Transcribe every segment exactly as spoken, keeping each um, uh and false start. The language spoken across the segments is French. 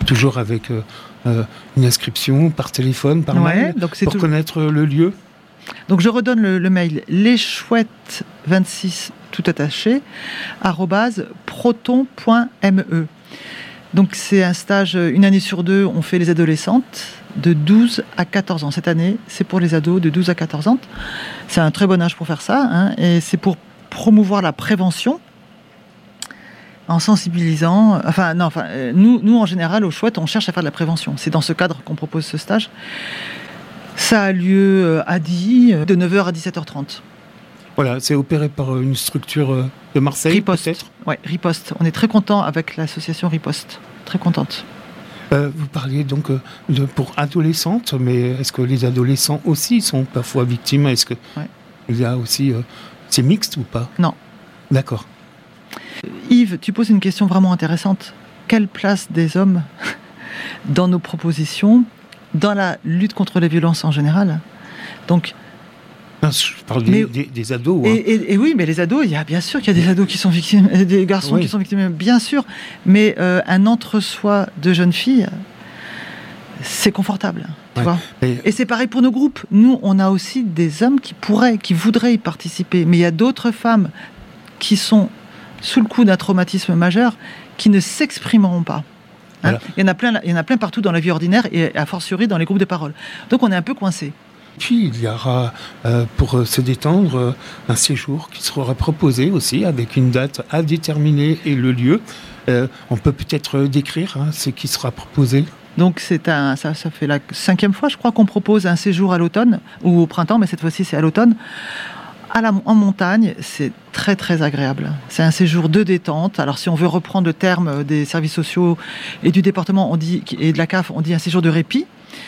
Toujours avec euh, euh, une inscription par téléphone, par ouais, mail, donc c'est pour tout... connaître le lieu. Donc je redonne le, le mail les chouettes vingt-six tout attaché arobase proton point me. Donc c'est un stage une année sur deux, on fait les adolescentes de douze à quatorze ans. Cette année, c'est pour les ados de douze à quatorze ans. C'est un très bon âge pour faire ça, hein, et c'est pour promouvoir la prévention en sensibilisant. Enfin, non, enfin, nous, nous, en général, au Chouette, on cherche à faire de la prévention. C'est dans ce cadre qu'on propose ce stage. Ça a lieu à Die, de neuf heures à dix-sept heures trente. Voilà, c'est opéré par une structure de Marseille, Riposte. peut-être. Oui, Riposte. On est très content avec l'association Riposte. Très contente. Euh, vous parliez donc euh, de, pour adolescentes, mais est-ce que les adolescents aussi sont parfois victimes ? Est-ce que ouais. il y a aussi, euh, c'est mixte ou pas ? Non. D'accord. Yves, tu poses une question vraiment intéressante. Quelle place des hommes dans nos propositions, dans la lutte contre les violences en général ? Donc, non, je parle des, mais, des, des ados. Et, hein. et, et oui, mais les ados, il y a bien sûr qu'il y a des ados qui sont victimes, des garçons oui. qui sont victimes, bien sûr. Mais euh, un entre-soi de jeunes filles, c'est confortable. Tu ouais. vois et... et c'est pareil pour nos groupes. Nous, on a aussi des hommes qui pourraient, qui voudraient y participer. Mais il y a d'autres femmes qui sont sous le coup d'un traumatisme majeur qui ne s'exprimeront pas. Hein, voilà. Il y en a plein, il y en a plein partout dans la vie ordinaire et a fortiori dans les groupes de parole. Donc on est un peu coincés. Puis il y aura, euh, pour euh, se détendre, euh, un séjour qui sera proposé aussi, avec une date à déterminer et le lieu. Euh, on peut peut-être décrire hein, ce qui sera proposé. Donc c'est un, ça, ça fait la cinquième fois, je crois, qu'on propose un séjour à l'automne, ou au printemps, mais cette fois-ci c'est à l'automne. À la, en montagne, c'est très très agréable. C'est un séjour de détente. Alors si on veut reprendre le terme des services sociaux et du département on dit, et de la C A F, on dit un séjour de répit.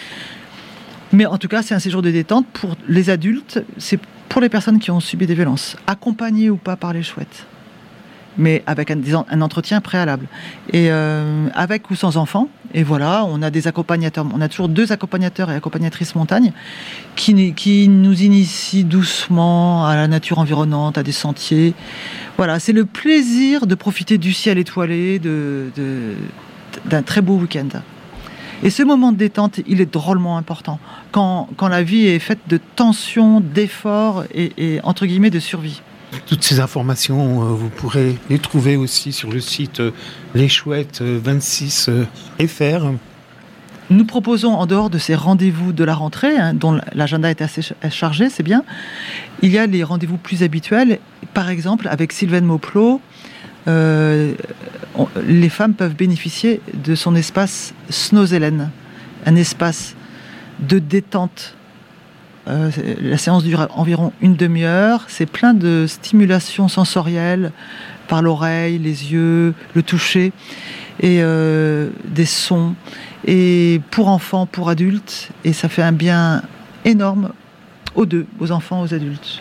Mais en tout cas, c'est un séjour de détente pour les adultes, c'est pour les personnes qui ont subi des violences, accompagnées ou pas par les chouettes, mais avec un, un entretien préalable, et euh, avec ou sans enfants. Et voilà, on a des accompagnateurs, on a toujours deux accompagnateurs et accompagnatrices montagne qui, qui nous initient doucement à la nature environnante, à des sentiers. Voilà, c'est le plaisir de profiter du ciel étoilé, de, de, d'un très beau week-end. Et ce moment de détente, il est drôlement important. Quand, quand la vie est faite de tensions, d'efforts et, et, entre guillemets, de survie. Toutes ces informations, euh, vous pourrez les trouver aussi sur le site euh, les chouettes vingt-six F R. Nous proposons, en dehors de ces rendez-vous de la rentrée, hein, dont l'agenda est assez chargé, c'est bien, il y a les rendez-vous plus habituels. Par exemple, avec Sylvaine Mauplot, Euh, on, les femmes peuvent bénéficier de son espace Snozelen, un espace de détente. Euh, la séance dure environ une demi-heure. C'est plein de stimulation sensorielle par l'oreille, les yeux, le toucher, et euh, des sons. Et pour enfants, pour adultes, et ça fait un bien énorme aux deux, aux enfants, aux adultes.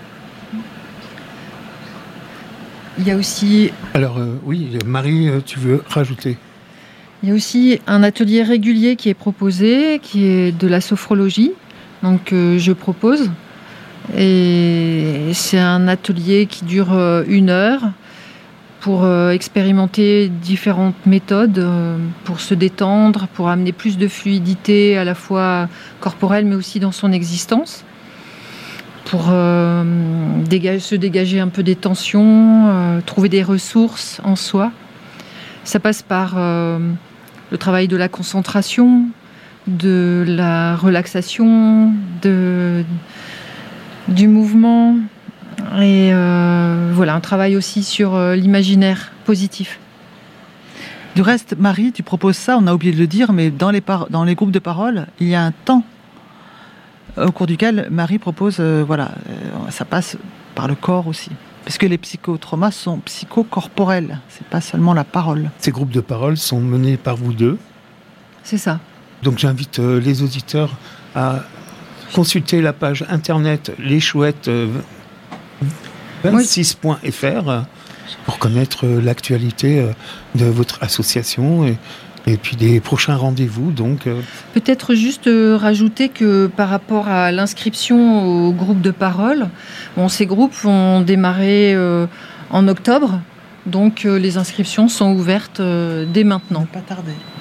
Il y a aussi... Alors euh, oui, Marie, tu veux rajouter ? Il y a aussi un atelier régulier qui est proposé, qui est de la sophrologie, donc euh, je propose. Et c'est un atelier qui dure euh, une heure pour euh, expérimenter différentes méthodes, euh, pour se détendre, pour amener plus de fluidité à la fois corporelle mais aussi dans son existence. Pour euh, dégager, se dégager un peu des tensions, euh, trouver des ressources en soi. Ça passe par euh, le travail de la concentration, de la relaxation, de, du mouvement, et euh, voilà, un travail aussi sur euh, l'imaginaire positif. Du reste, Marie, tu proposes ça, on a oublié de le dire, mais dans les, par- dans les groupes de parole, il y a un temps au cours duquel Marie propose, euh, voilà, euh, ça passe par le corps aussi. Parce que les psychotraumas sont psychocorporels, c'est pas seulement la parole. Ces groupes de parole sont menés par vous deux. C'est ça. Donc j'invite euh, les auditeurs à consulter la page internet les chouettes vingt-six point F R pour connaître euh, l'actualité euh, de votre association et Et puis des prochains rendez-vous, donc... Euh... Peut-être juste euh, rajouter que par rapport à l'inscription au groupe de parole, bon, ces groupes vont démarrer euh, en octobre, donc euh, les inscriptions sont ouvertes euh, dès maintenant. Pas tarder.